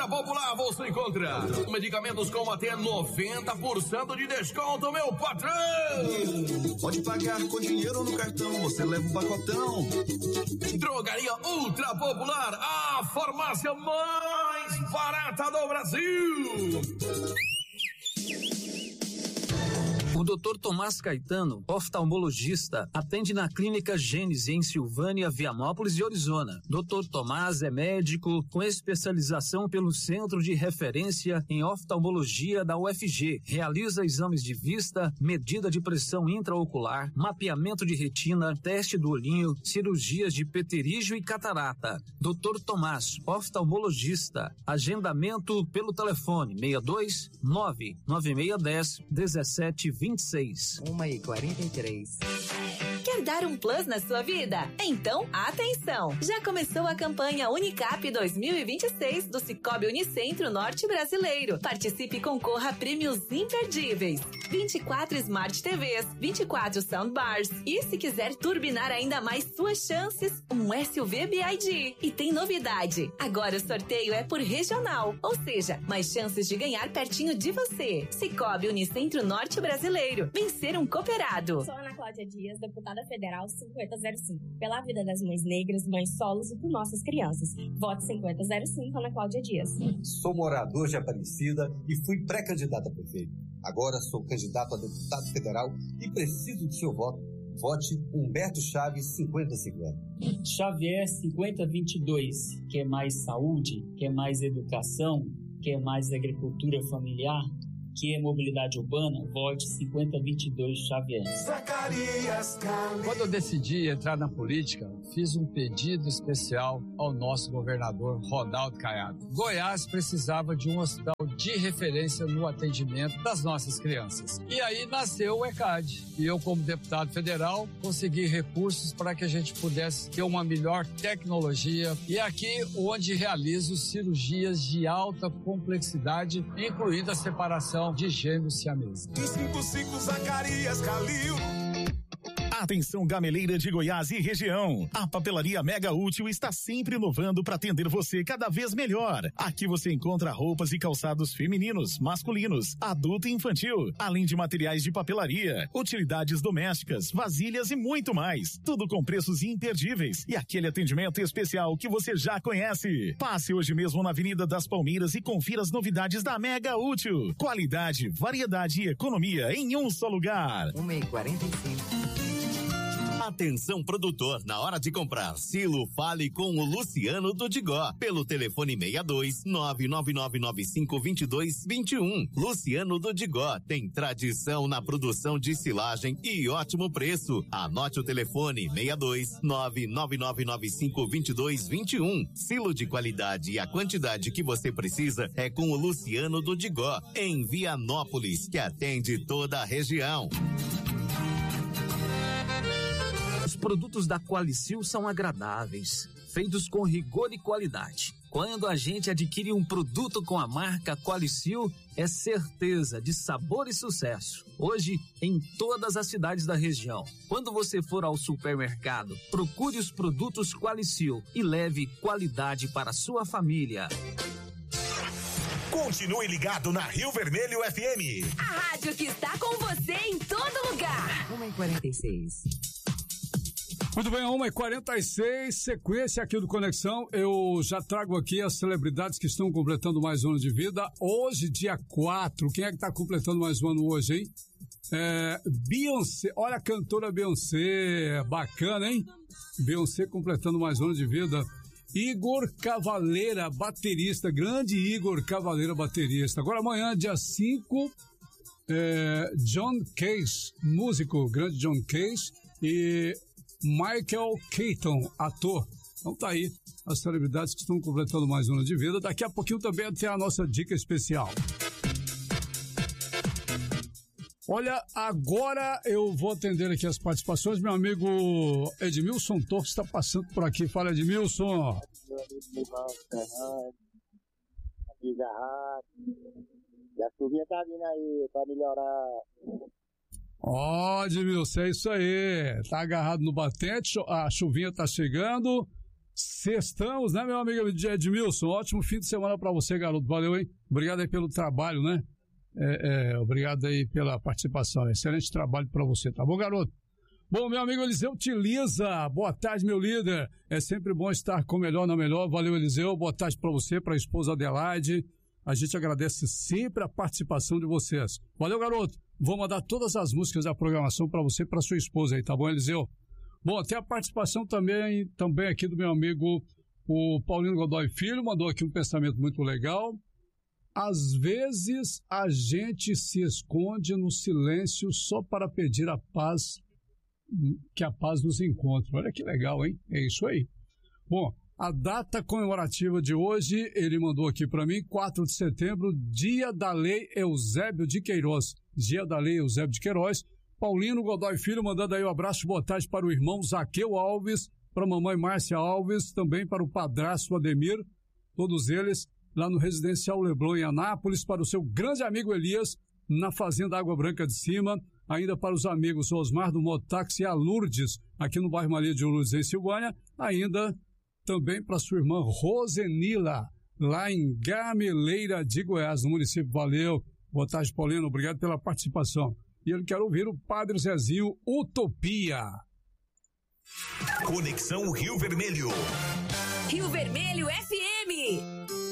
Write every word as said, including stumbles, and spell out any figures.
Ultra Popular você encontra medicamentos com até noventa por cento de desconto, meu patrão! Pode pagar com dinheiro ou no cartão, você leva um pacotão. Drogaria Ultra Popular, a farmácia mais barata do Brasil! O doutor Tomás Caetano, oftalmologista, atende na Clínica Gênese em Silvânia, Vianópolis e Orizona. doutor Tomás é médico com especialização pelo Centro de Referência em Oftalmologia da U F G. Realiza exames de vista, medida de pressão intraocular, mapeamento de retina, teste do olhinho, cirurgias de pterígio e catarata. doutor Tomás, oftalmologista. Agendamento pelo telefone seis dois nove nove seis um zero um sete vinte e seis. uma e quarenta e três. Quer dar um plus na sua vida? Então, atenção! Já começou a campanha Unicap dois mil e vinte e seis do Sicoob Unicentro Norte Brasileiro. Participe e concorra a prêmios imperdíveis. vinte e quatro Smart T Vs, vinte e quatro Soundbars e, se quiser turbinar ainda mais suas chances, um S U V B I D. E tem novidade, agora o sorteio é por regional, ou seja, mais chances de ganhar pertinho de você. Sicoob Unicentro Norte Brasileiro. Vencer um cooperado. Sou Ana Cláudia Dias, deputada federal cinquenta zero cinco. Pela vida das mães negras, mães solos e por nossas crianças. Vote cinquenta zero cinco, Ana Cláudia Dias. Sou morador de Aparecida e fui pré-candidato a prefeito. Agora sou candidato a deputado federal e preciso do seu voto. Vote Humberto Chaves cinquenta cinquenta. Xavier cinquenta vinte e dois. Quer mais saúde? Quer mais educação? Quer mais agricultura familiar? Quer mobilidade urbana? Vote cinquenta vinte e dois Xavier. Quando eu decidi entrar na política, fiz um pedido especial ao nosso governador Ronaldo Caiado. Goiás precisava de um hospital de referência no atendimento das nossas crianças. E aí nasceu o ECAD. E eu, como deputado federal, consegui recursos para que a gente pudesse ter uma melhor tecnologia. E é aqui onde realizo cirurgias de alta complexidade, incluindo a separação de gêmeos siameses. cinquenta e cinco Zacarias Calil. Atenção, gameleira de Goiás e região. A Papelaria Mega Útil está sempre inovando para atender você cada vez melhor. Aqui você encontra roupas e calçados femininos, masculinos, adulto e infantil, além de materiais de papelaria, utilidades domésticas, vasilhas e muito mais. Tudo com preços imperdíveis e aquele atendimento especial que você já conhece. Passe hoje mesmo na Avenida das Palmeiras e confira as novidades da Mega Útil. Qualidade, variedade e economia em um só lugar. uma e quarenta e cinco. Atenção, produtor, na hora de comprar silo, fale com o Luciano do Digó, pelo telefone seis dois nove nove nove nove cinco dois dois dois um. Luciano do Digó tem tradição na produção de silagem e ótimo preço. Anote o telefone seis dois nove nove nove nove cinco dois dois dois um. Silo de qualidade e a quantidade que você precisa é com o Luciano do Digó, em Vianópolis, que atende toda a região. Os produtos da Qualicil são agradáveis, feitos com rigor e qualidade. Quando a gente adquire um produto com a marca Qualicil, é certeza de sabor e sucesso. Hoje, em todas as cidades da região. Quando você for ao supermercado, procure os produtos Qualicil e leve qualidade para a sua família. Continue ligado na Rio Vermelho F M. A rádio que está com você em todo lugar. uma e quarenta e seis. Muito bem, uma e quarenta e seis, sequência aqui do Conexão. Eu já trago aqui as celebridades que estão completando mais um ano de vida. Hoje, dia quatro, quem é que está completando mais um ano hoje, hein? É, Beyoncé, olha a cantora Beyoncé, bacana, hein? Beyoncé completando mais um ano de vida. Igor Cavaleira, baterista, grande Igor Cavaleira, baterista. Agora amanhã, dia cinco, é, John Cage, músico, grande John Cage, e Michael Keaton, ator. Então tá aí as celebridades que estão completando mais um ano de vida. Daqui a pouquinho também tem a nossa dica especial. Olha, agora eu vou atender aqui as participações. Meu amigo Edmilson Torres está passando por aqui. Fala, Edmilson. Meu amigo Milão, Fernando, amiga Rádio. E a chuvinha tá vindo aí pra melhorar. Ó, oh, Edmilson, é isso aí. Tá agarrado no batente, a chuvinha tá chegando. Sextamos, né, meu amigo Edmilson? Ótimo fim de semana para você, garoto. Valeu, hein? Obrigado aí pelo trabalho, né? É, é, obrigado aí pela participação. Excelente trabalho para você, tá bom, garoto? Bom, meu amigo Eliseu Utiliza, boa tarde, meu líder. É sempre bom estar com o melhor na melhor. Valeu, Eliseu. Boa tarde para você, para a esposa Adelaide. A gente agradece sempre a participação de vocês. Valeu, garoto. Vou mandar todas as músicas da programação para você e para sua esposa aí, tá bom, Eliseu? Bom, tem a participação também, também aqui do meu amigo, o Paulino Godoy Filho, mandou aqui um pensamento muito legal. Às vezes a gente se esconde no silêncio só para pedir a paz, que a paz nos encontre. Olha que legal, hein? É isso aí. Bom, a data comemorativa de hoje, ele mandou aqui para mim, quatro de setembro, Dia da Lei Eusébio de Queiroz. Dia da Lei Eusébio de Queiroz. Paulino Godoy Filho mandando aí um abraço, boa tarde para o irmão Zaqueu Alves, para a mamãe Márcia Alves, também para o padrasto Ademir, todos eles lá no Residencial Leblon em Anápolis, para o seu grande amigo Elias, na Fazenda Água Branca de Cima, ainda para os amigos Osmar do Mototáxi e a Lourdes, aqui no bairro Maria de Lourdes, em Silvânia, ainda também para sua irmã Rosenila, lá em Gameleira de Goiás, no município. Valeu, boa tarde, Paulino, obrigado pela participação. E ele quer ouvir o Padre Zezinho, Utopia. Conexão Rio Vermelho. Rio Vermelho F M.